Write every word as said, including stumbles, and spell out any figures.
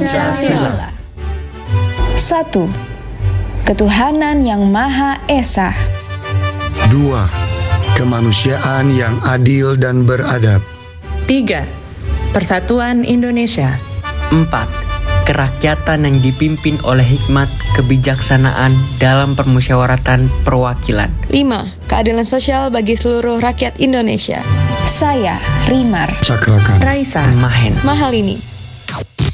Pancasila. Satu, ketuhanan yang Maha Esa. Dua, kemanusiaan yang adil dan beradab. Tiga, Persatuan Indonesia. Empat, kerakyatan yang dipimpin oleh hikmat kebijaksanaan dalam permusyawaratan perwakilan. Lima, keadilan sosial bagi seluruh rakyat Indonesia. Saya, Rimar Sakrakan. Raisa. Mahen. Mahalini.